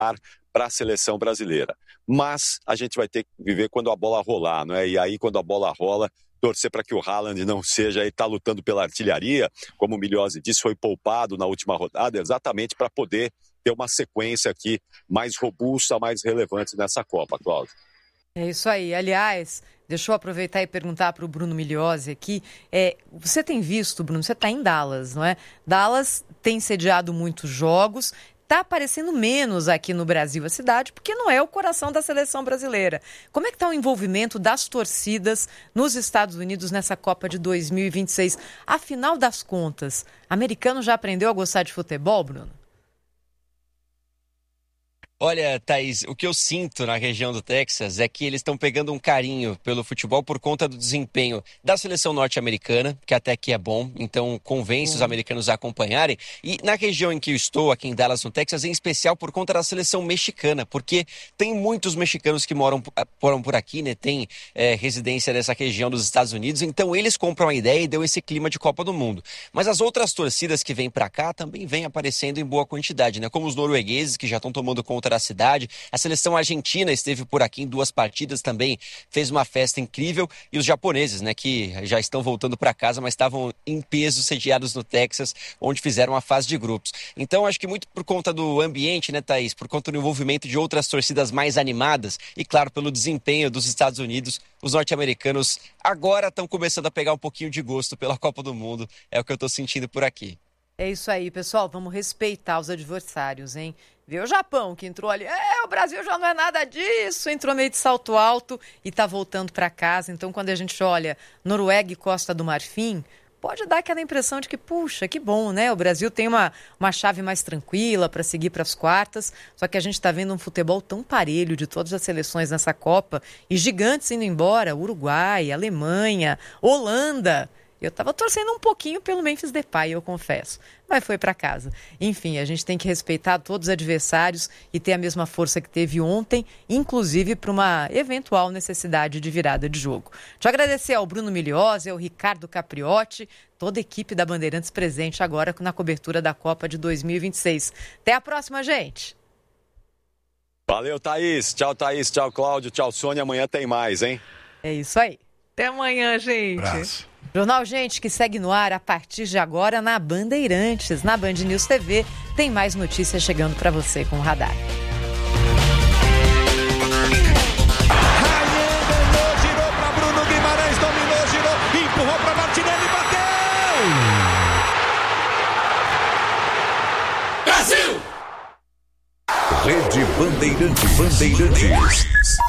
para a seleção brasileira. Mas a gente vai ter que viver quando a bola rolar, não é? E aí, quando a bola rola, torcer para que o Haaland não seja, está lutando pela artilharia, como o Miliose disse, foi poupado na última rodada, exatamente para poder ter uma sequência aqui mais robusta, mais relevante nessa Copa, Cláudio. É isso aí. Aliás, deixa eu aproveitar e perguntar para o Bruno Miliose aqui. Você tem visto, Bruno, você está em Dallas, não é? Dallas tem sediado muitos jogos, está aparecendo menos aqui no Brasil, a cidade, porque não é o coração da seleção brasileira. Como é que está o envolvimento das torcidas nos Estados Unidos nessa Copa de 2026? Afinal das contas, americano já aprendeu a gostar de futebol, Bruno? Olha, Thaís, o que eu sinto na região do Texas é que eles estão pegando um carinho pelo futebol por conta do desempenho da seleção norte-americana, que até que é bom, então convence os americanos a acompanharem. E na região em que eu estou, aqui em Dallas, no Texas, em especial por conta da seleção mexicana, porque tem muitos mexicanos que moram por aqui, né? Tem residência nessa região dos Estados Unidos, então eles compram a ideia e deu esse clima de Copa do Mundo. Mas as outras torcidas que vêm para cá também vêm aparecendo em boa quantidade, né? Como os noruegueses, que já estão tomando conta da cidade. A seleção argentina esteve por aqui em 2 partidas também, fez uma festa incrível. E os japoneses, né, que já estão voltando para casa, mas estavam em peso sediados no Texas, onde fizeram a fase de grupos. Então, acho que muito por conta do ambiente, né, Thaís, por conta do envolvimento de outras torcidas mais animadas e, claro, pelo desempenho dos Estados Unidos, os norte-americanos agora estão começando a pegar um pouquinho de gosto pela Copa do Mundo. É o que eu estou sentindo por aqui. É isso aí, pessoal. Vamos respeitar os adversários, hein? Vê o Japão que entrou ali. O Brasil já não é nada disso. Entrou meio de salto alto e tá voltando para casa. Então, quando a gente olha Noruega e Costa do Marfim, pode dar aquela impressão de que, puxa, que bom, né? O Brasil tem uma chave mais tranquila para seguir para as quartas. Só que a gente está vendo um futebol tão parelho de todas as seleções nessa Copa. E gigantes indo embora. Uruguai, Alemanha, Holanda. Eu estava torcendo um pouquinho pelo Memphis Depay, eu confesso, mas foi para casa. Enfim, a gente tem que respeitar todos os adversários e ter a mesma força que teve ontem, inclusive para uma eventual necessidade de virada de jogo. Deixa eu agradecer ao Bruno Miliose, ao Ricardo Capriotti, toda a equipe da Bandeirantes presente agora na cobertura da Copa de 2026. Até a próxima, gente! Valeu, Thaís. Tchau, Thaís. Tchau, Cláudio. Tchau, Sônia. Amanhã tem mais, hein? É isso aí. Até amanhã, gente. Abraço. Jornal Gente, que segue no ar a partir de agora na Bandeirantes. Na Band News TV tem mais notícias chegando para você com o Radar. Ganhou, girou para Bruno Guimarães, dominou, girou, empurrou para Martinelli, bateu! Brasil! Rede Bandeirantes.